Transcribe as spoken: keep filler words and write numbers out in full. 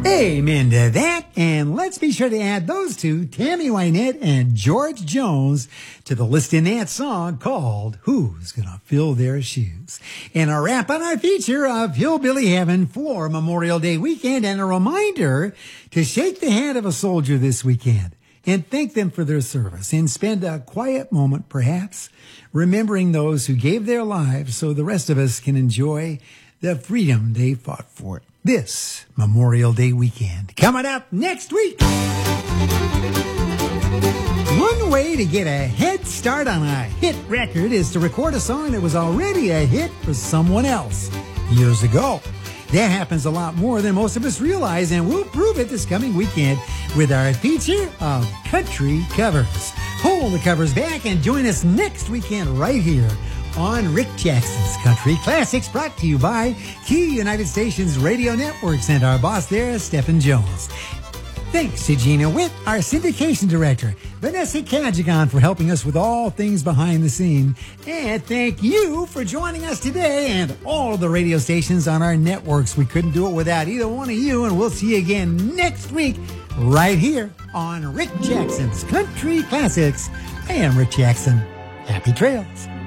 Amen to that. And let's be sure to add those two, Tammy Wynette and George Jones, to the list in that song called Who's Gonna Fill Their Shoes? And a wrap on our feature of Hillbilly Heaven for Memorial Day weekend, and a reminder to shake the hand of a soldier this weekend and thank them for their service, and spend a quiet moment, perhaps, remembering those who gave their lives so the rest of us can enjoy the freedom they fought for this Memorial Day weekend. Coming up next week, one way to get a head start on a hit record is to record a song that was already a hit for someone else years ago. That happens a lot more than most of us realize, and we'll prove it this coming weekend with our feature of country covers. Pull the covers back and join us next weekend right here on Rick Jackson's Country Classics, brought to you by Key United Stations Radio Networks and our boss there, Stephen Jones. Thanks to Gina Witt, our syndication director, Vanessa Kajigan for helping us with all things behind the scene, and thank you for joining us today and all of the radio stations on our networks. We couldn't do it without either one of you, and we'll see you again next week right here on Rick Jackson's Country Classics. I am Rick Jackson. Happy trails.